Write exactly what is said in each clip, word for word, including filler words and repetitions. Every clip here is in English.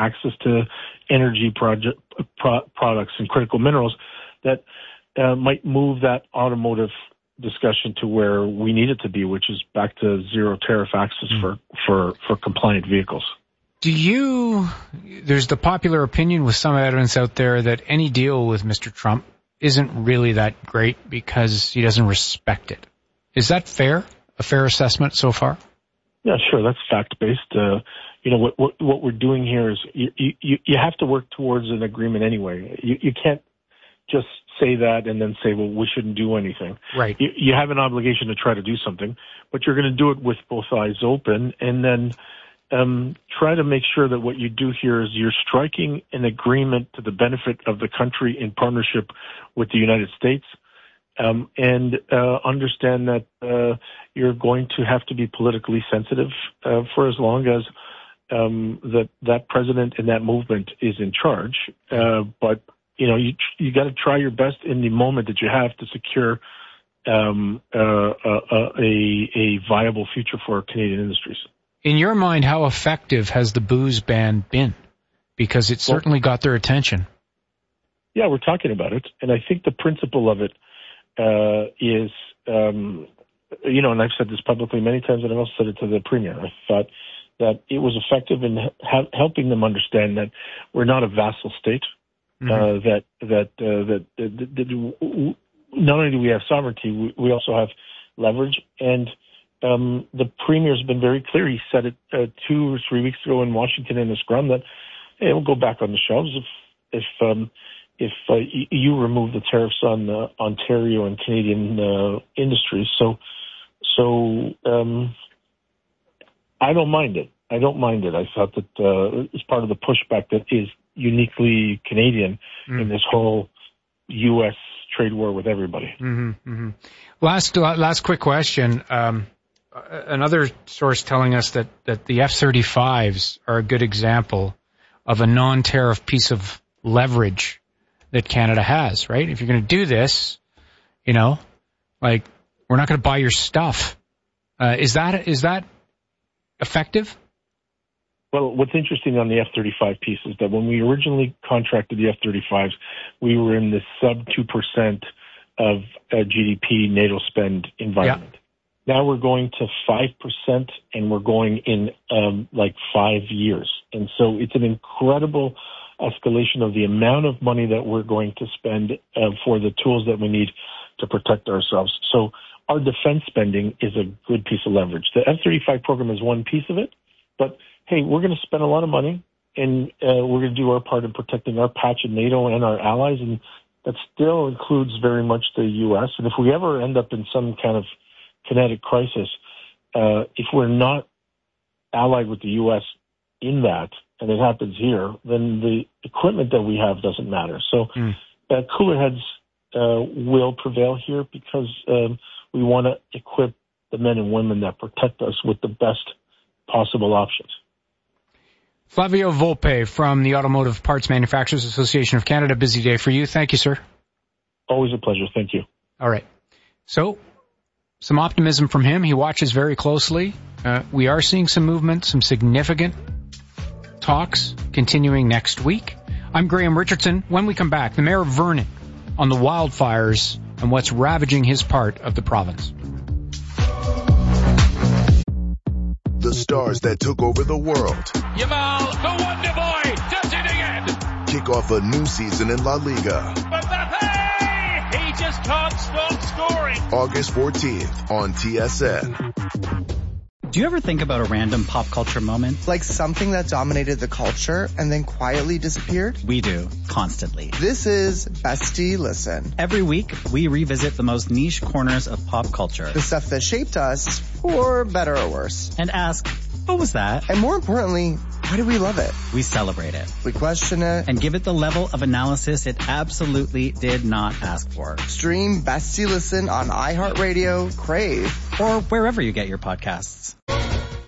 access to energy project, pro- products and critical minerals that uh, might move that automotive discussion to where we need it to be, which is back to zero tariff access mm. for, for, for compliant vehicles. Do you, there's the popular opinion with some evidence out there that any deal with Mister Trump isn't really that great because he doesn't respect it. Is that fair? A fair assessment so far? Yeah, sure. That's fact-based. Uh, you know, what, what, what we're doing here is you, you, you have to work towards an agreement anyway. You, you can't just say that and then say, well, we shouldn't do anything. Right. You, you have an obligation to try to do something, but you're going to do it with both eyes open, and then um, try to make sure that what you do here is you're striking an agreement to the benefit of the country in partnership with the United States, um, and uh, understand that uh, you're going to have to be politically sensitive uh, for as long as um, that that president and that movement is in charge. Uh, but you know, you you got to try your best in the moment that you have to secure um, uh, a, a a viable future for Canadian industries. In your mind, how effective has the booze ban been? Because it certainly got their attention. Yeah, we're talking about it, and I think the principle of it uh, is, um, you know, and I've said this publicly many times, and I've also said it to the Premier. I thought that it was effective in ha- helping them understand that we're not a vassal state. Mm-hmm. Uh, that that, uh, that that that, that not only do we have sovereignty, we, we also have leverage. And um, the Premier's been very clear. He said it uh, two or three weeks ago in Washington in the Scrum that hey, it'll go back on the shelves if if um, if uh, you remove the tariffs on uh, Ontario and Canadian uh, industries. So so um, I don't mind it. I don't mind it. I thought that uh, it's part of the pushback that is uniquely Canadian mm. in this whole U S trade war with everybody. Mm-hmm, mm-hmm. Last last quick question. Um, another source telling us that, that the F thirty-fives are a good example of a non-tariff piece of leverage that Canada has, right? If you're going to do this, you know, like, we're not going to buy your stuff. Uh, is that is that effective? Well, what's interesting on the F thirty-five piece is that when we originally contracted the F thirty-fives, we were in the sub two percent of uh, G D P NATO spend environment. Yeah. Now we're going to five percent, and we're going in um, like five years. And so it's an incredible escalation of the amount of money that we're going to spend uh, for the tools that we need to protect ourselves. So our defense spending is a good piece of leverage. The F thirty-five program is one piece of it, but hey, we're going to spend a lot of money, and uh, we're going to do our part in protecting our patch in NATO and our allies, and that still includes very much the U S. And if we ever end up in some kind of kinetic crisis, uh, if we're not allied with the U S in that, and it happens here, then the equipment that we have doesn't matter. So mm. uh, cooler heads uh, will prevail here because um, we want to equip the men and women that protect us with the best possible options. Flavio Volpe from the Automotive Parts Manufacturers Association of Canada. Busy day for you. Thank you, sir. Always a pleasure. Thank you. All right. So, some optimism from him. He watches very closely. Uh, we are seeing some movement, some significant talks continuing next week. I'm Graham Richardson. When we come back, the Mayor of Vernon on the wildfires and what's ravaging his part of the province. The stars that took over the world. Yamal, the Wonder Boy, does it again. Kick off a new season in La Liga. Mbappe, he just can't stop scoring. August fourteenth on T S N. Do you ever think about a random pop culture moment? Like something that dominated the culture and then quietly disappeared? We do, constantly. This is Bestie Listen. Every week, we revisit the most niche corners of pop culture. The stuff that shaped us, for better or worse. And ask, what was that? And more importantly, why do we love it? We celebrate it. We question it. And give it the level of analysis it absolutely did not ask for. Stream Bestie Listen on iHeartRadio, Crave, or wherever you get your podcasts.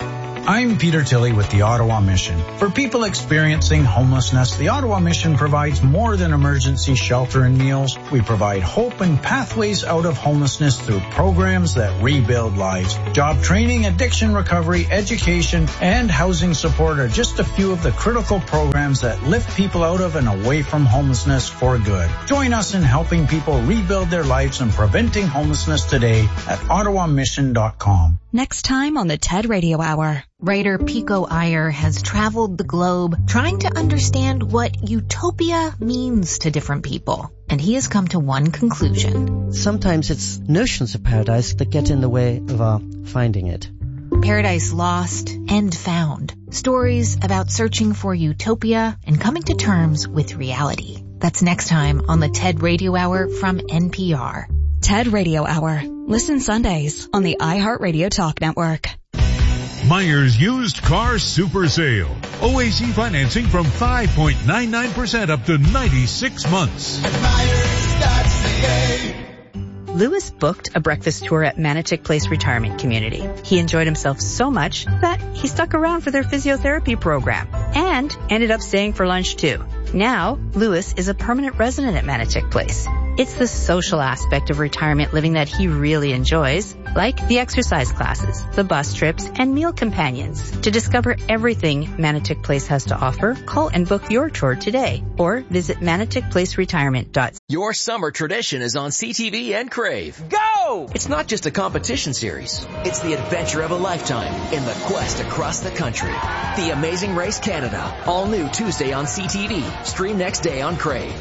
I'm Peter Tilley with the Ottawa Mission. For people experiencing homelessness, the Ottawa Mission provides more than emergency shelter and meals. We provide hope and pathways out of homelessness through programs that rebuild lives. Job training, addiction recovery, education, and housing support are just a few of the critical programs that lift people out of and away from homelessness for good. Join us in helping people rebuild their lives and preventing homelessness today at ottawa mission dot com. Next time on the TED Radio Hour. Writer Pico Iyer has traveled the globe trying to understand what utopia means to different people. And he has come to one conclusion. Sometimes it's notions of paradise that get in the way of our finding it. Paradise Lost and Found. Stories about searching for utopia and coming to terms with reality. That's next time on the TED Radio Hour from N P R. TED Radio Hour. Listen Sundays on the iHeartRadio Talk Network. Myers Used Car Super Sale. O A C financing from five point nine nine percent up to ninety-six months. At Myers dot C A. Lewis booked a breakfast tour at Manotick Place Retirement Community. He enjoyed himself so much that he stuck around for their physiotherapy program and ended up staying for lunch too. Now, Lewis is a permanent resident at Manotick Place. It's the social aspect of retirement living that he really enjoys, like the exercise classes, the bus trips, and meal companions. To discover everything Manotick Place has to offer, call and book your tour today or visit manotick place retirement dot c a. Your summer tradition is on C T V and Crave. Go! It's not just a competition series. It's the adventure of a lifetime in the quest across the country. The Amazing Race Canada. All new Tuesday on C T V. Stream next day on Crave.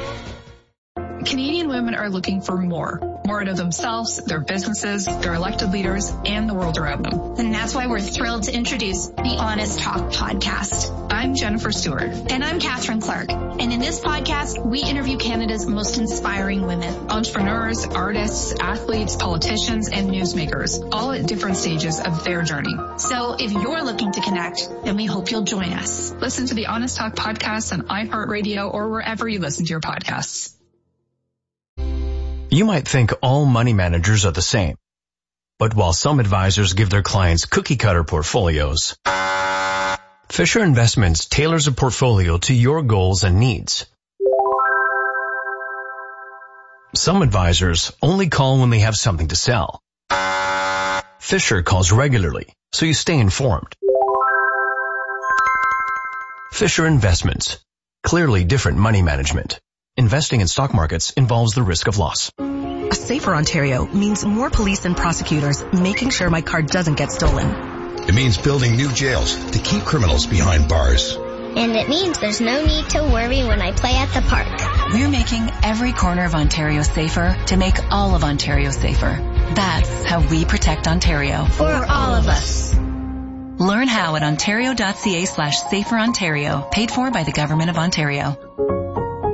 Canadian women are looking for more. More out of themselves, their businesses, their elected leaders, and the world around them. And that's why we're thrilled to introduce the Honest Talk podcast. I'm Jennifer Stewart. And I'm Catherine Clark. And in this podcast, we interview Canada's most inspiring women. Entrepreneurs, artists, athletes, politicians, and newsmakers, all at different stages of their journey. So if you're looking to connect, then we hope you'll join us. Listen to the Honest Talk podcast on iHeartRadio or wherever you listen to your podcasts. You might think all money managers are the same. But while some advisors give their clients cookie-cutter portfolios, Fisher Investments tailors a portfolio to your goals and needs. Some advisors only call when they have something to sell. Fisher calls regularly, so you stay informed. Fisher Investments. Clearly different money management. Investing in stock markets involves the risk of loss. A safer Ontario means more police and prosecutors making sure my car doesn't get stolen. It means building new jails to keep criminals behind bars. And it means there's no need to worry when I play at the park. We're making every corner of Ontario safer to make all of Ontario safer. That's how we protect Ontario. For all of us. Learn how at ontario dot c a slash safer Ontario, paid for by the Government of Ontario.